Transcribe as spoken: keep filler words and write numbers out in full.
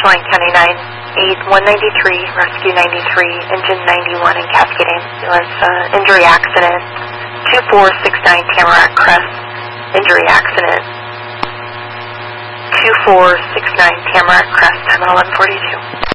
Line County nine eight one ninety-three, Rescue ninety-three, Engine ninety-one, and Cascade Ambulance, uh, injury accident, two four six nine Tamarack Crest, injury accident, two four six nine Tamarack Crest, time eleven forty-two.